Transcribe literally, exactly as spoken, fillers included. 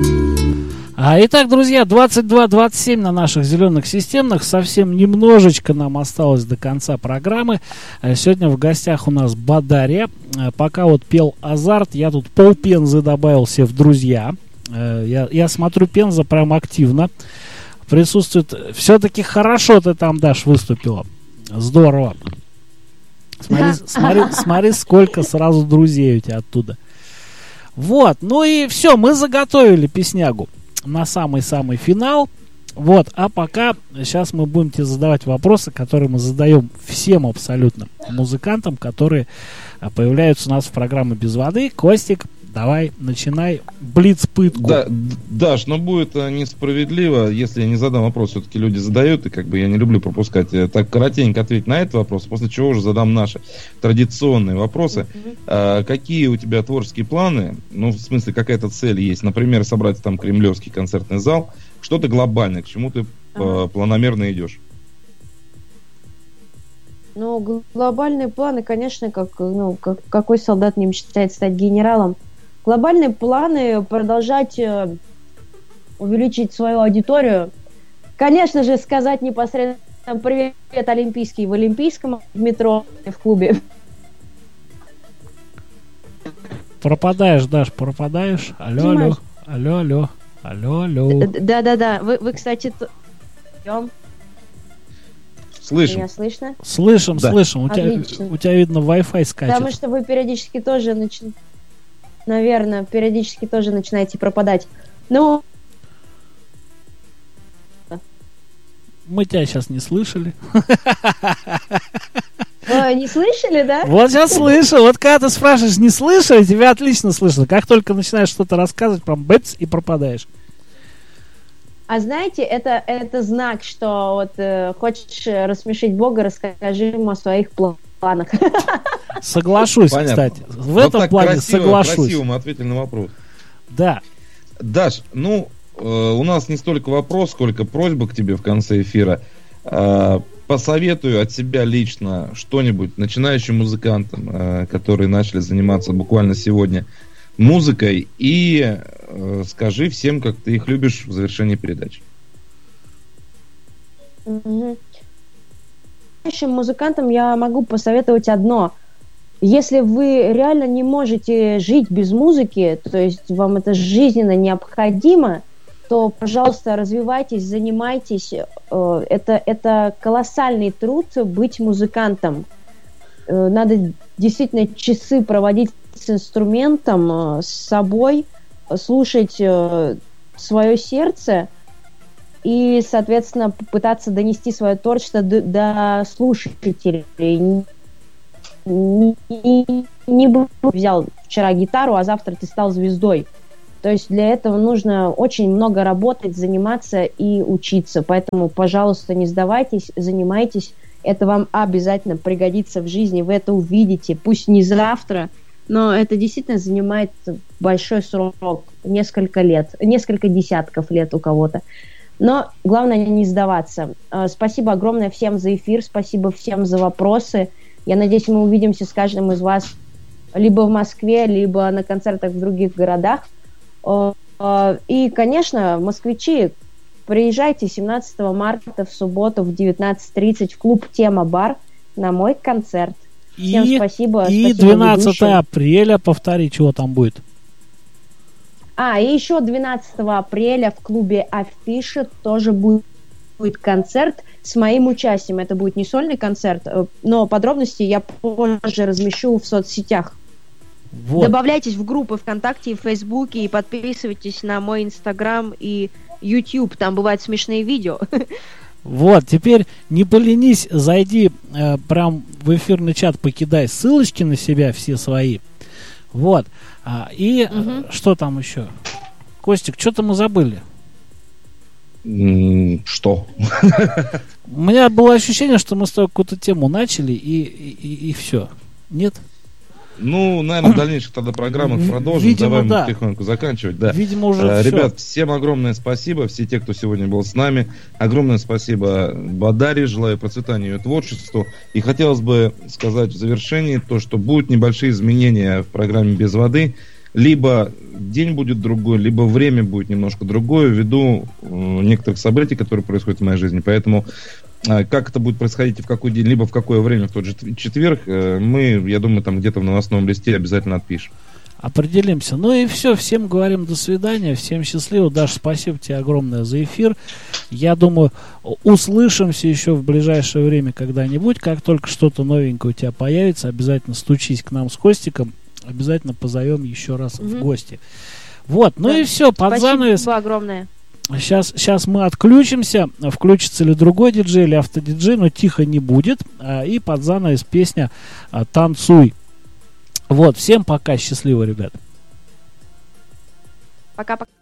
А, итак, друзья, двадцать два двадцать семь на наших зеленых системных. Совсем немножечко нам осталось до конца программы. Сегодня в гостях у нас Бадарья. Пока вот пел Азарт, я тут пол Пензы добавил себе в друзья. Я, я смотрю, Пенза прям активно присутствует. Все-таки хорошо ты там, Даш, выступила. Здорово. Смотри, смотри, смотри, сколько сразу друзей у тебя оттуда. Вот, ну и все, мы заготовили песнягу на самый-самый финал. Вот, а пока сейчас мы будем тебе задавать вопросы, которые мы задаем всем абсолютно музыкантам, которые появляются у нас в программе «Без воды». Костик, давай, начинай блиц-пытку. Да, Даш, но будет несправедливо, если я не задам вопрос. Все-таки люди задают, и как бы я не люблю пропускать. Так коротенько ответить на этот вопрос, после чего уже задам наши традиционные вопросы. Mm-hmm. А, какие у тебя творческие планы? Ну, в смысле, какая-то цель есть? Например, собрать там кремлевский концертный зал. Что-то глобальное, к чему ты uh-huh. планомерно идешь? Ну, глобальные планы, конечно, как, ну, как, какой солдат не мечтает стать генералом. Глобальные планы продолжать э, увеличить свою аудиторию. Конечно же, сказать непосредственно привет олимпийский в Олимпийском, в метро, в клубе. Пропадаешь, Даш, пропадаешь. Алло, алло, алло, алло, алло, алло. Да-да-да, вы, вы кстати... Слышим. Меня слышно? Слышим, да. слышим. У тебя, у тебя, видно, Wi-Fi скачет. Потому что вы периодически тоже начинаете... Наверное, периодически тоже начинаете пропадать. Ну... Мы тебя сейчас не слышали. Ой, не слышали, да? Вот сейчас слышу. Вот когда ты спрашиваешь, не слышали, тебя отлично слышно. Как только начинаешь что-то рассказывать, прям бэпс, и пропадаешь. А знаете, это, это знак, что вот э, хочешь рассмешить Бога, расскажи ему о своих планах. Соглашусь, Понятно. Кстати. В вот этом плане красиво, соглашусь. Красиво мы ответили на вопрос. Да. Даш, ну, э, у нас не столько вопрос, сколько просьба к тебе в конце эфира. Э, посоветую от себя лично что-нибудь начинающим музыкантам, э, которые начали заниматься буквально сегодня музыкой, и э, скажи всем, как ты их любишь в завершении передачи. Угу. Начинающим музыкантам я могу посоветовать одно. Если вы реально не можете жить без музыки, то есть вам это жизненно необходимо, то, пожалуйста, развивайтесь, занимайтесь. Э, это, это колоссальный труд быть музыкантом. Э, надо действительно часы проводить с инструментом, с собой, слушать э, свое сердце и, соответственно, пытаться донести свое творчество до, до слушателей. Не, не, не взял вчера гитару, а завтра ты стал звездой. То есть для этого нужно очень много работать, заниматься и учиться. Поэтому, пожалуйста, не сдавайтесь, занимайтесь. Это вам обязательно пригодится в жизни, вы это увидите. Пусть не завтра, но это действительно занимает большой срок, несколько лет, несколько десятков лет у кого-то. Но главное не сдаваться. Спасибо огромное всем за эфир, спасибо всем за вопросы. Я надеюсь, мы увидимся с каждым из вас либо в Москве, либо на концертах в других городах. И, конечно, москвичи, приезжайте семнадцатого марта в субботу в девятнадцать тридцать в клуб «Тема-бар» на мой концерт. Всем и, спасибо. И спасибо двенадцатого апреля, повтори, чего там будет. А, и еще двенадцатого апреля в клубе «Афиша» тоже будет, будет концерт с моим участием. Это будет не сольный концерт, но подробности я позже размещу в соцсетях. Вот. Добавляйтесь в группы ВКонтакте и в Фейсбуке и подписывайтесь на мой Инстаграм и YouTube. Там бывают смешные видео. Вот, теперь не поленись, зайди э, прям в эфирный чат, покидай ссылочки на себя все свои. Вот. А, и угу. э, что там еще? Костик, что-то мы забыли. Что? У меня было ощущение, что мы с тобой какую-то тему начали, и, и, и все. Нет? Ну, наверное, в дальнейших тогда программах продолжим. Видимо, Давай да. мы потихоньку заканчивать. Да. Видимо, уже а, все. Ребят, всем огромное спасибо. Все те, кто сегодня был с нами. Огромное спасибо Бадаре. Желаю процветания ее творчеству. И хотелось бы сказать в завершении то, что будут небольшие изменения в программе «Без воды». либо день будет другой, либо время будет немножко другое ввиду некоторых событий, которые происходят в моей жизни. Поэтому как это будет происходить и в какой день, либо в какое время, в тот же четверг, мы, я думаю, там где-то в новостном листе обязательно отпишем. Определимся. Ну и все, всем говорим до свидания, всем счастливо. Даша, спасибо тебе огромное за эфир. Я думаю, услышимся еще в ближайшее время когда-нибудь. Как только что-то новенькое у тебя появится, обязательно стучись к нам с Костиком, обязательно позовем еще раз mm-hmm. в гости. Вот, ну да. И все, под спасибо занавес. Спасибо огромное. Сейчас, сейчас мы отключимся, включится ли другой диджей или автодиджей, но тихо не будет. И под занавес песня «Танцуй». Вот, всем пока, счастливо, ребят. Пока-пока.